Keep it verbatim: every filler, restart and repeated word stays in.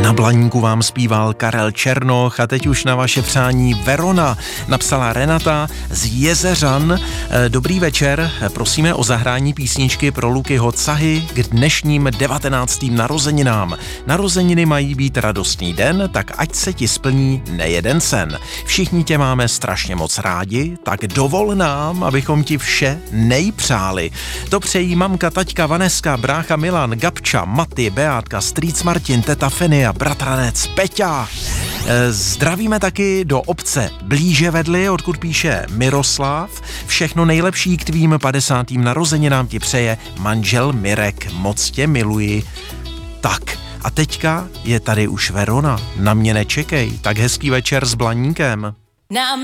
Na Blaníku vám zpíval Karel Černoch a teď už na vaše přání Verona napsala Renata z Jezeřan. Dobrý večer, prosíme o zahrání písničky pro Lukyho Cahy k dnešním devatenáctým narozeninám. Narozeniny mají být radostný den, tak ať se ti splní nejeden sen. Všichni tě máme strašně moc rádi, tak dovol nám, abychom ti vše nejpřáli. To přejí mamka, taťka, Vaneska, brácha Milan, Gabča, Maty, Beátka, strýc Martin, teta Fenia, bratranec Peťa. Zdravíme taky do obce blíže vedli, odkud píše Miroslav. Všechno nejlepší k tvým padesátým narozeninám ti přeje manžel Mirek. Moc tě miluji. Tak, a teďka je tady už Verona. Na mě nečekej. Tak hezký večer s Blaníkem. Na